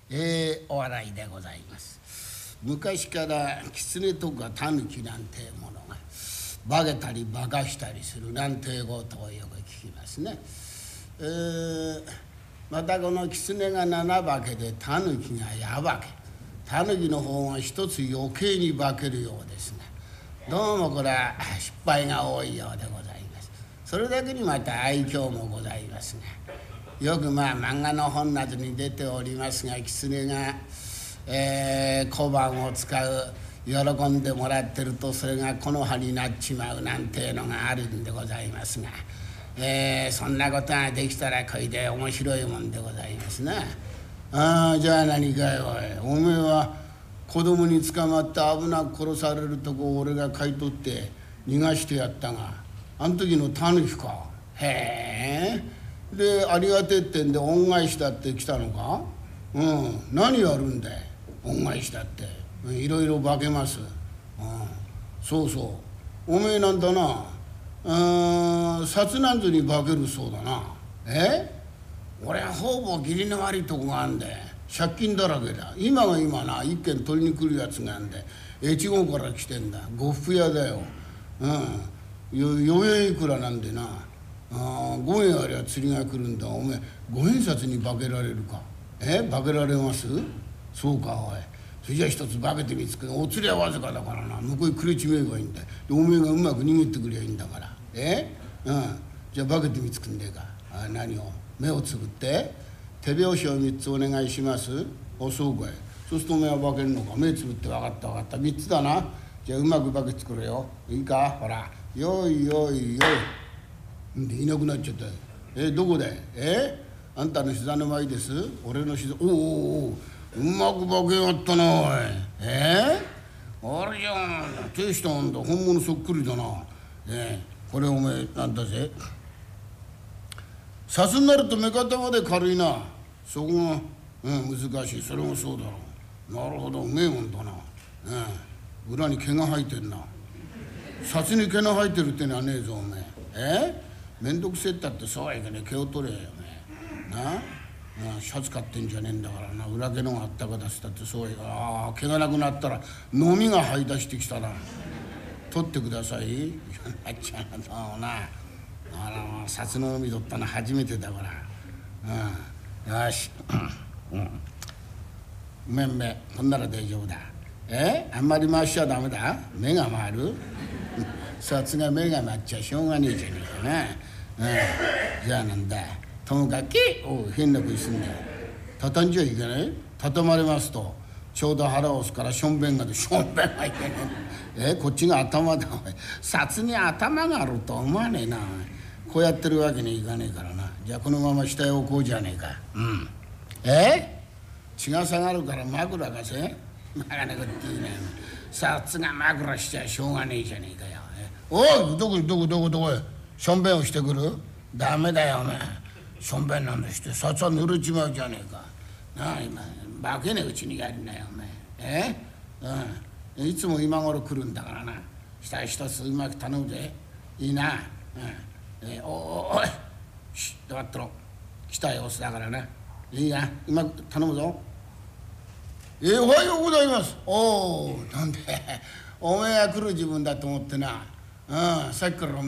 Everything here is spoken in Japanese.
お笑いでございます。昔から狐とかタヌキなんてものが化けたり化かしたりするなんてことをよく聞きますね。またこの狐が7化けでタヌキが矢化け、タヌキの方が一つ余計に化けるようですが、どうもこれは失敗が多いようでございます。それだけにまた愛嬌もございますが、よく漫画の本などに出ておりますが、狐が、小判を使う喜んでもらってるとそれが木の葉になっちまうなんていうのがあるんでございますが、そんなことができたらこれで面白いもんでございますな。じゃあ何かよ、おめえは子供に捕まって危なく殺されるとこを俺が買い取って逃がしてやったが、あの時のタヌキか。へえ。でありがてえってんで恩返しだって来たのか。何やるんだい恩返しだって。いろいろ化けます。そうそう、おめえなんだな、殺なんぞに化けるそうだな。俺は方々義理の悪いとこがあんで借金だらけだ。今が今な、一軒取りに来るやつがあんで越後から来てんだ。呉服屋だよ。4円いくらなんでな。5円ありゃ釣りが来るんだ。おめえ5円札に化けられるか。化けられます？そうか。おい、それじゃ一つ化けてみつく。お釣りはわずかだからな、向こうにくれちめえばいいんだよ。でおめえがうまく逃げてくりゃいいんだから。じゃあ化けてみつくんでえか。何を目をつぶって手拍子を3つお願いします。そうかい。そうするとおめえは化けるのか。目つぶって。分かった分かった、3つだな。じゃあうまく化けてくれよ。いいか。ほら、よいよいよい。でいなくなっちゃった。どこで？あんたの膝の前です。俺の膝。おうまく化けやったな。おい。あれじゃん、手したもんだ。本物そっくりだな。これおめえなんだぜ。さすになると目方まで軽いな。そこが、難しい。それもそうだろう。なるほど、うめえもんだな。裏に毛が生えてんな。札に毛の生えてるってのはねえぞおめえ。めんどくせえったってそうはいけねえ。毛を取れよおめえな。シャツ買ってんじゃねえんだからな。裏毛のがあったかだしたってそうはいけない。毛がなくなったらのみが這い出してきたな。取ってください。なっちゃうな。札ののみ取ったの初めてだから。よし。めんめこんなら大丈夫だ。あんまり回しちゃダメだ。目が回る。札が目が回っちゃしょうがねえじゃねえかな。じゃあなんだ、ともかく変な声すんね。畳んじゃいけない。畳まれますとちょうど腹を押すからしょんべんがで。しょんべんはいけねえ。こっちが頭だ。札に頭があると思わねえな。こうやってるわけにいかねえからな。じゃあこのまま下へ置こうじゃねえか。血が下がるから枕かせ。バカなこと言うね。札が枕しちゃしょうがねえじゃねえかよ。おい、どこへしょんべんをしてくる。ダメだよお前。しょんべんなんだして札は濡れちまうじゃねえか。なあ今化けねえうちにやりなよお前。いつも今頃来るんだからな。下一つうまく頼むぜ。いいな。おい黙ってろ。来た様子だからな。いいな、うまく頼むぞ。おはようございます。なんでおめえが来る自分だと思ってな。さっきから